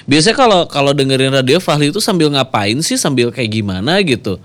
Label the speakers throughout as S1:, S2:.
S1: Biasanya kalau dengerin radio Fahri itu sambil ngapain sih? Sambil kayak gimana gitu?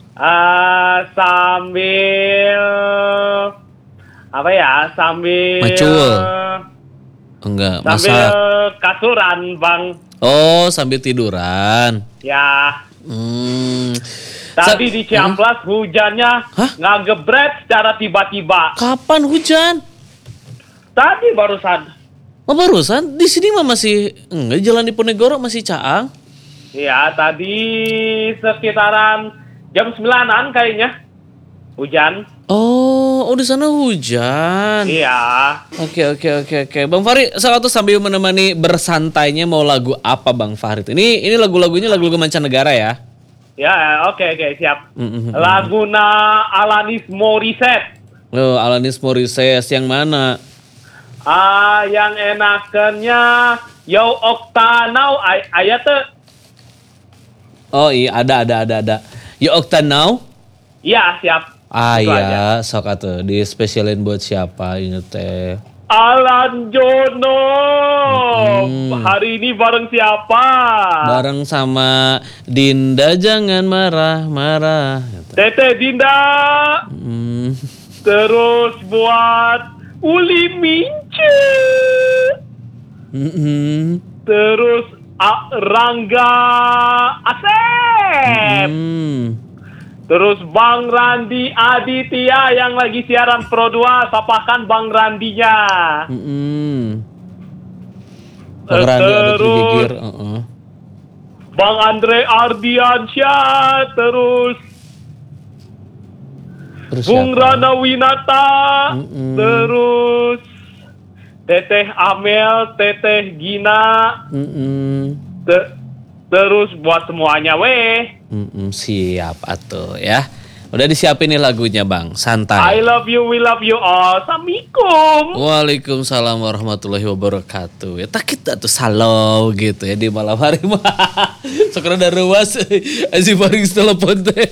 S2: Sambil apa ya? Sambil
S1: Macul. Enggak,
S2: sambil
S1: masak.
S2: kasuran, Bang.
S1: Oh, sambil tiduran.
S2: Ya.
S1: Sa-
S2: Tadi di Ciamplas hujannya
S1: Hah?
S2: ngagebret secara tiba-tiba.
S1: Kapan hujan?
S2: Tadi barusan.
S1: Oh, barusan di sini mah masih enggak, Jalan Diponegoro masih caang.
S2: Iya, tadi sekitaran jam 9-an kayaknya. Hujan.
S1: Oh, di sana hujan.
S2: Iya.
S1: Oke. Bang Farid, salah satu sambil menemani bersantainya mau lagu apa Bang Farid? Ini lagu-lagunya lagu-lagu mancanegara ya?
S2: Ya, oke, siap. Laguna Alanis Morissette.
S1: Oh, Alanis Morissette yang mana?
S2: Yang enakannya Yo Octanau ayat tuh.
S1: Oh iya, ada. You Octan Now?
S2: Iya, siap. Itu
S1: Iya, sok atuh di spesialin buat siapa ini teh?
S2: Alan Jono. Hari ini bareng siapa?
S1: Bareng sama Dinda jangan marah.
S2: Tete Dinda. Terus buat Uli Mince. Terus Rangga Asep. Terus Bang Randi Aditya yang lagi siaran Pro 2, sapakan Bang Randinya.
S1: Bang Randi ada
S2: Terus
S1: gigir.
S2: Bang Andre Ardiansyah, terus Bung
S1: siapa?
S2: Rana Winata, terus Teteh Amel, Teteh Gina, terus buat semuanya weh.
S1: Siap atuh ya. Udah disiapin nih lagunya Bang, santai.
S2: I love you, we love you all. Assalamualaikum.
S1: Waalaikumsalam warahmatullahi wabarakatuh. Ya tak kita tuh salau gitu ya di malam hari mah. Sekarang udah ruas si Farid telepon teh.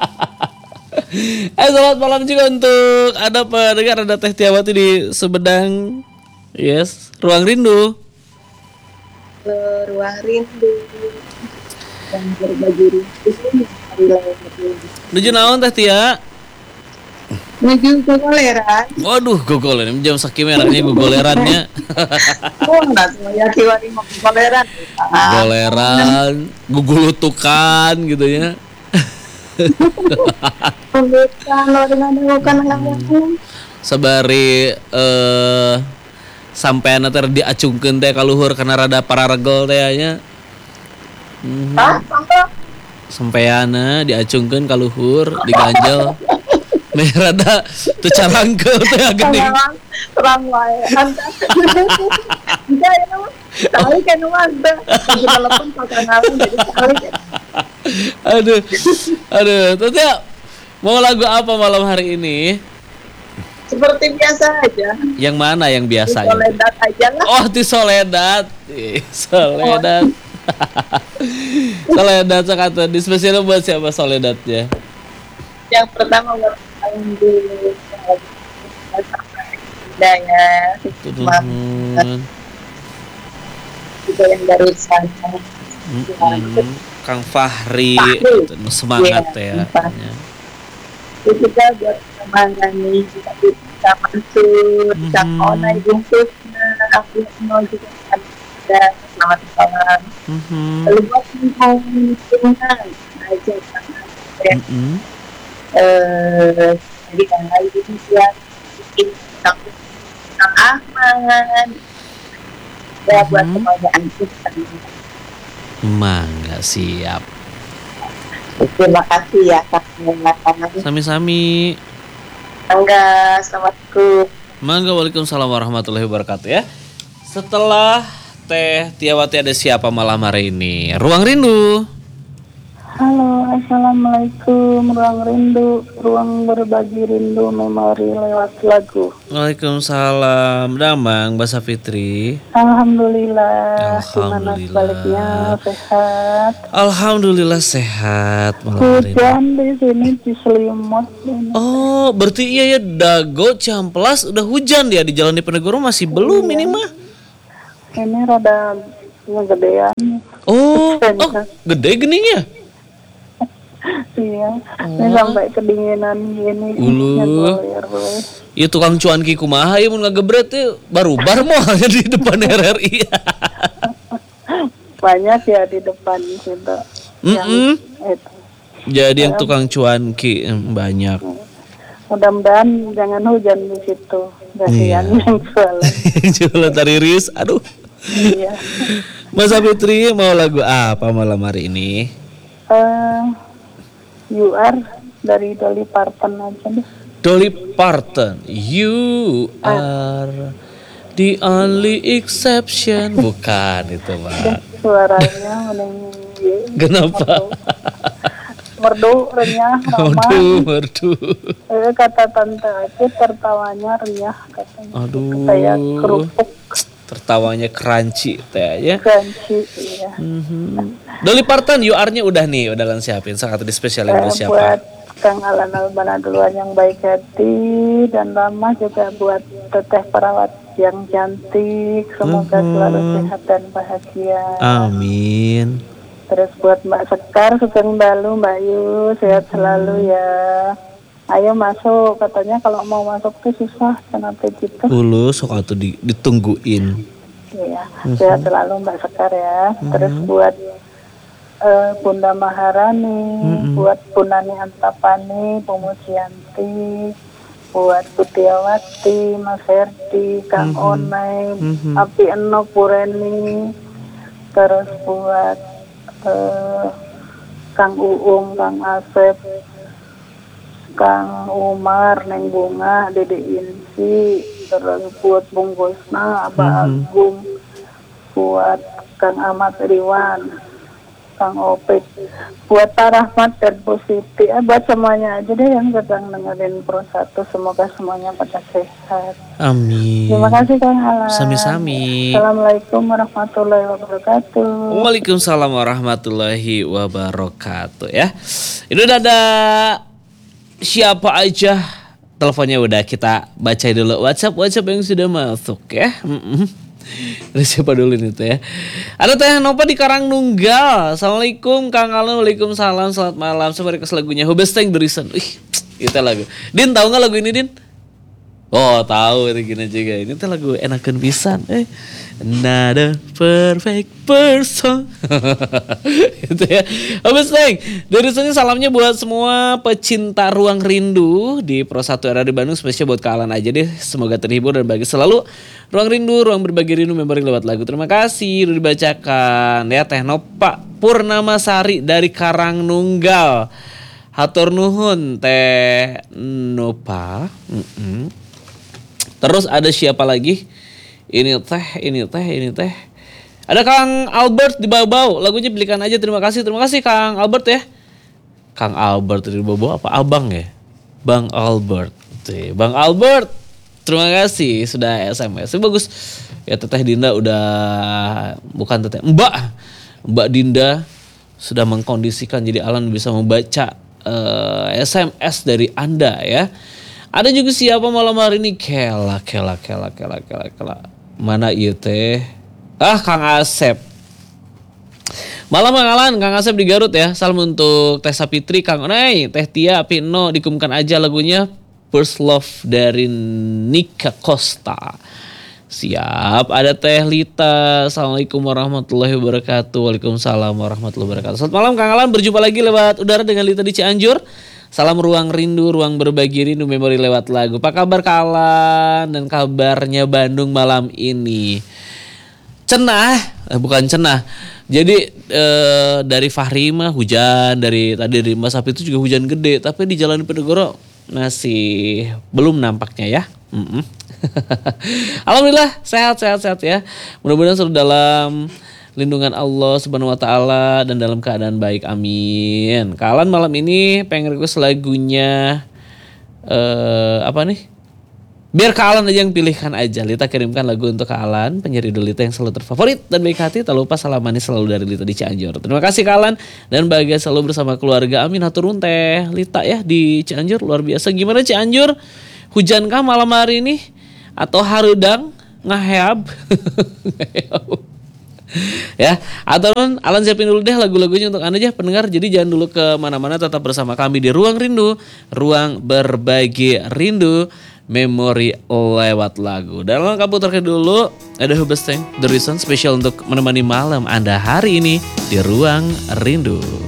S1: Selamat malam juga untuk ada pendengar, ada Teh Tiawati di Sumedang. Yes, Ruang Rindu.
S3: Ruang Rindu yang berbagi rindu sini.
S1: Menuju naon Teh Tia?
S3: Menuju ke Goleran.
S1: Waduh, gogoleran jam sakimerannya gogolerannya.
S3: Oh, enggak saya kiwari mau ke Goleran.
S1: Goleran, gugulutukan gitu ya.
S3: Kalau dengan bukan langsung.
S1: Sabari sampean teh diacungkeun teh ka luhur kana rada pararegel teh nya. Sampeana diacungkeun ka luhur, diganjel. Meh rada teu carangkeul teh geuning.
S3: Terang wae. Anta. Bisa ya. Sekali kan ada. Di telepon pakai ngalang jadi sekali.
S1: Aduh, Tete mau lagu apa malam hari ini?
S3: Seperti biasa aja.
S1: Yang mana yang biasa?
S3: Soledad aja lah.
S1: Oh, di Soledad. Soledad. Soledad sekata di spesial buat siapa Soledadnya?
S3: Yang pertama buat di Daya. Juga yang dari sana.
S1: Kang Fahri. Semangat ya.
S3: Itu juga buat Mangani, juga bisa Mansur, bisa Ona bungkusnya, aku mau juga ada selamat malam. Lalu buat lingkungan aja sama jadi kan lagi ini ya bikin Kang Ahmad ya buat semuanya antus.
S1: Mangga siap.
S3: Terima kasih ya Kak.
S1: Sami-sami.
S3: Mangga, assalamualaikum.
S1: Mangga, waalaikumsalam warahmatullahi wabarakatuh ya. Setelah Teh Tiawati ada siapa malam hari ini? Ruang Rindu.
S4: Halo, assalamualaikum. Ruang Rindu, ruang berbagi rindu memori lewat lagu.
S1: Waalaikumsalam. Damang, Mbak Safitri.
S4: Alhamdulillah. Gimana sebaliknya? Sehat.
S1: Alhamdulillah sehat malam hari ini.
S4: Hujan di sini di Selimut.
S1: Oh, berarti iya ya Dago Ciamplas udah hujan ya, di Jalan Diponegoro masih belum ini mah.
S4: Ini rada yang gedean.
S1: Oh, gede geningnya.
S4: Iya, ini sampai kedinginan gini.
S1: Ulu.
S4: Ngegoler, boy.
S1: Iya tukang cuanki kumaha ya mun ngagebret teh barubar moalnya di depan RRI.
S4: Banyak ya di depan situ. Yang itu.
S1: Jadi yang tukang cuanki banyak.
S4: Mudah-mudahan jangan hujan di situ. Kasihan yang jualan.
S1: Jualan tariris, aduh.
S4: Iya.
S1: Mas Fitri mau lagu apa malam hari ini?
S4: You Are dari Dolly Parton aja deh.
S1: Dolly Parton, You Are the Only Exception. Bukan itu, Pak.
S4: Suaranya mending
S1: Kenapa?
S4: merdu renyah ramah.
S1: Merdu.
S4: Kata tante Aceh tertawanya renyah katanya.
S1: Aduh.
S4: Kayak kerupuk
S1: Tertawanya crunchy teh ya.
S4: crunchy. Iya.
S1: Dolly Parton, You Are-nya udah nih, udah lan siapin sangat dispesialin buat siapa?
S4: Buat Kang Alan Albana duluan yang baik hati dan Rama juga buat teteh perawat yang cantik, semoga selalu sehat dan bahagia.
S1: Amin.
S4: Terus buat Mbak Sekar, Sugeng Dalu, Mbak Yu, sehat selalu ya. Ayo masuk, katanya kalau mau masuk tuh susah, kenapa gitu?
S1: Ulu sok atuh ditungguin.
S4: Iya, sehat selalu Mbak Sekar ya. Terus buat Bunda Maharani, buat Bunda Antapani, Bu Musyanti, buat Putiawati, Mas Herdi, Kang Onai, Api Eno Pureni, terus buat Kang Uung, Kang Asep, Kang Umar, Neng Bunga, Dede Insi, terus buat Bung Gosna, Abah Agung, buat Kang Ahmad Riwan, Kang Opik, buat Pak Rahmat dan Bu Siti, buat semuanya aja deh yang sedang dengerin Pro 1, semoga semuanya pada sehat.
S1: Amin.
S4: Terima kasih Kang Alan.
S1: Sami-sami.
S4: Assalamualaikum warahmatullahi wabarakatuh.
S1: Waalaikumsalam warahmatullahi wabarakatuh ya. Ini udah ada siapa aja, teleponnya udah kita baca dulu. WhatsApp yang sudah masuk ya. Ada siapa dulu nih tuh ya? Ada Teh Nova di Karangnunggal. Assalamualaikum Kang Alan. Waalaikumsalam. Selamat malam. Saya request lagunya Hobesteng The Reason. Itu lagu. Din tahu nggak lagu ini Din? Oh tahu itu gini juga. Ini tuh lagu enakan pisan. Another perfect person. Itu ya. Hobesteng The Reason, salamnya buat semua pecinta Ruang Rindu di Pro 1 RRI Bandung, spesial buat Kak Alan aja deh. Semoga terhibur dan bahagia selalu. Ruang Rindu, ruang berbagi rindu, memori lewat lagu. Terima kasih udah dibacakan ya. Teh Nova Purnamasari dari Karangnunggal. Hatur nuhun Teh Nova. Terus ada siapa lagi? Ini teh. Ada Kang Albert di Babau. Lagunya belikan aja. Terima kasih Kang Albert ya. Kang Albert di Babau apa? Abang ya? Bang Albert. Bang Albert. Terima kasih sudah SMS. Bagus. Ya Teteh Dinda udah, bukan Teteh, Mbak Dinda sudah mengkondisikan jadi Alan bisa membaca SMS dari Anda ya. Ada juga siapa malam hari ini? Kela. Mana ieu teh? Kang Asep. Malam Kang Alan, Kang Asep di Garut ya. Salam untuk Teh Sapitri, Kang Onai, Teh Tia, Pino, dikumkan aja lagunya First Love dari Nika Costa. Siap. Ada Teh Lita. Assalamualaikum warahmatullahi wabarakatuh. Waalaikumsalam warahmatullahi wabarakatuh. Selamat malam Kang Alan, berjumpa lagi lewat udara dengan Lita di Cianjur. Salam Ruang Rindu, ruang berbagi rindu, memori lewat lagu. Apa kabar Kak Alan dan kabarnya Bandung malam ini? Bukan cenah. Jadi dari Fahri mah hujan, dari Mas Sapi itu juga hujan gede, tapi di Jalan Penegoro masih belum nampaknya ya. Alhamdulillah sehat ya. Mudah-mudahan selalu dalam lindungan Allah Subhanahu wa taala dan dalam keadaan baik. Amin. Kak Alan malam ini pengen request lagunya apa nih? Biar Kak Alan aja yang pilihkan aja. Lita kirimkan lagu untuk Kak Alan, penyanyi idola Lita yang selalu terfavorit dan baik hati. Tak lupa salam manis selalu dari Lita di Cianjur. Terima kasih Kak Alan dan bahagia selalu bersama keluarga. Amin. Hatur nuhun Teh Lita ya di Cianjur, luar biasa. Gimana Cianjur? Hujankah malam hari ini atau harudang ngaheab? Ya, atau Alan siapin dulu deh lagu-lagunya untuk Anda aja pendengar. Jadi jangan dulu ke mana-mana, tetap bersama kami di Ruang Rindu, ruang berbagi rindu, memori lewat lagu. Dan lalu kamu terkait dulu ada Hubesteng, The Reason spesial untuk menemani malam Anda hari ini di Ruang Rindu.